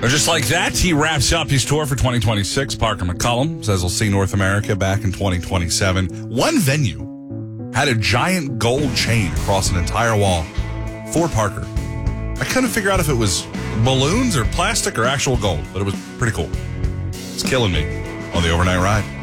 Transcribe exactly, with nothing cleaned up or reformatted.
Just like that, he wraps up his tour for twenty twenty-six. Parker McCollum says he'll see North America back in twenty twenty-seven. One venue had a giant gold chain across an entire wall for Parker. I couldn't figure out if it was balloons or plastic or actual gold, but it was pretty cool. It's killing me on the overnight ride.